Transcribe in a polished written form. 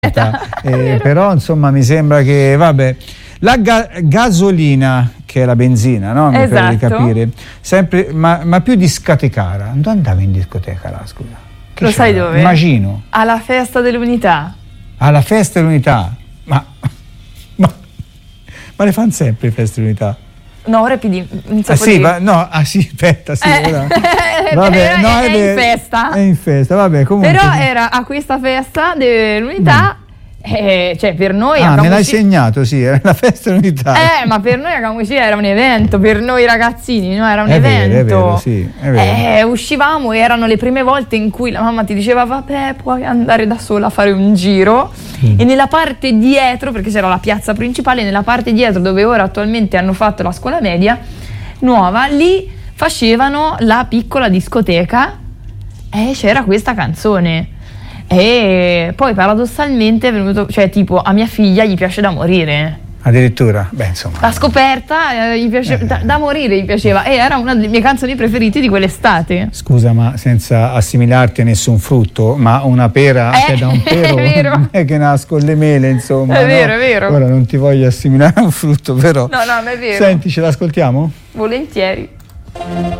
Però insomma mi sembra che vabbè, la gasolina, che è la benzina, no? Mi pare di capire, sempre, ma più discotecara. Dove andavi in discoteca là, scusa? Che lo sai dove? Immagino alla festa dell'unità. Alla festa dell'unità, ma le fanno sempre le feste dell'unità? No, ora è più di... sì, aspetta, sì, vabbè, no, è in festa. È in festa, vabbè, comunque. Però era a questa festa dell'unità, cioè per noi... me l'hai segnato, sì, era la festa dell'unità. Ma per noi a Cambuci era un evento, per noi ragazzini, no? Era un evento. È vero, sì, è vero. Uscivamo e erano le prime volte in cui la mamma ti diceva vabbè, puoi andare da sola a fare un giro. E nella parte dietro, perché c'era la piazza principale, nella parte dietro dove ora attualmente hanno fatto la scuola media nuova, lì facevano la piccola discoteca e c'era questa canzone. E poi paradossalmente è venuto, cioè tipo a mia figlia gli piace da morire. Addirittura? Beh, insomma. La scoperta gli piaceva, da morire gli piaceva, e era una delle mie canzoni preferite di quell'estate. Scusa, ma senza assimilarti a nessun frutto, ma una pera che da un pero non è che nasco le mele, insomma. È vero, è vero. Ora non ti voglio assimilare a un frutto, però. No, è vero. Senti, ce l'ascoltiamo? Volentieri.